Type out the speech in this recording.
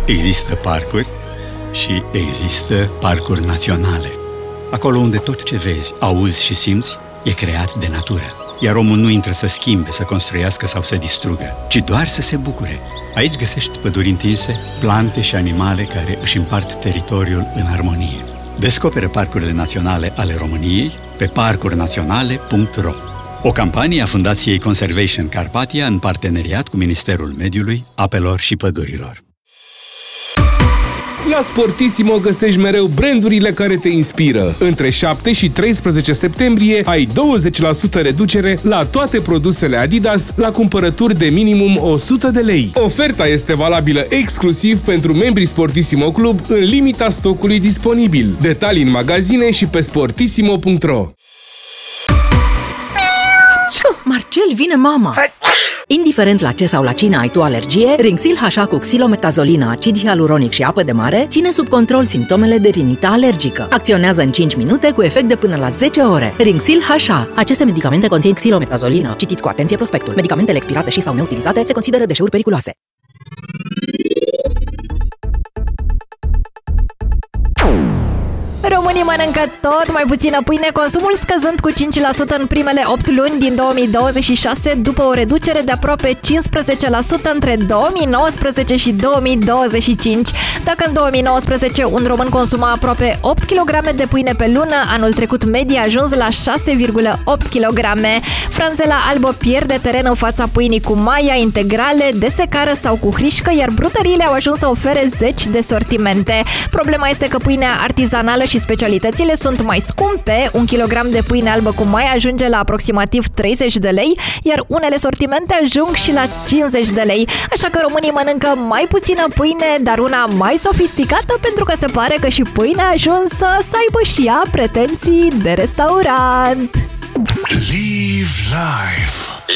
Există parcuri și există parcuri naționale. Acolo unde tot ce vezi, auzi și simți e creat de natură. Iar omul nu intră să schimbe, să construiască sau să distrugă, ci doar să se bucure. Aici găsești păduri întinse, plante și animale care își împart teritoriul în armonie. Descoperă parcurile naționale ale României pe parcurnaționale.ro. O campanie a Fundației Conservation Carpathia în parteneriat cu Ministerul Mediului, Apelor și Pădurilor. La Sportissimo găsești mereu brandurile care te inspiră. Între 7 și 13 septembrie ai 20% reducere la toate produsele Adidas la cumpărături de minimum 100 de lei. Oferta este valabilă exclusiv pentru membrii Sportissimo Club în limita stocului disponibil. Detalii în magazine și pe sportissimo.ro. Marcel, vine mama! Indiferent la ce sau la cine ai tu alergie, Rinxil HA cu xilometazolină, acid hialuronic și apă de mare ține sub control simptomele de rinită alergică. Acționează în 5 minute cu efect de până la 10 ore. Rinxil HA. Aceste medicamente conțin xilometazolină. Citiți cu atenție prospectul. Medicamentele expirate și sau neutilizate se consideră deșeuri periculoase. Românii mănâncă tot mai puțină pâine, consumul scăzând cu 5% în primele 8 luni din 2026, după o reducere de aproape 15% între 2019 și 2025. Dacă în 2019 un român consuma aproape 8 kg de pâine pe lună, anul trecut media a ajuns la 6,8 kg. Franzela albă pierde teren în fața pâinii cu maia, integrale, de secară sau cu hrișcă, iar brutăriile au ajuns să ofere zeci de sortimente. Problema este că pâinea artizanală și specialitățile sunt mai scumpe. 1 kg de pâine albă cu maia ajunge la aproximativ 30 de lei, iar unele sortimente ajung și la 50 de lei. Așa că românii mănâncă mai puțină pâine, dar una mai sofisticată, pentru că se pare că și pâinea a ajuns să aibă și ea pretenții de restaurant. Live life.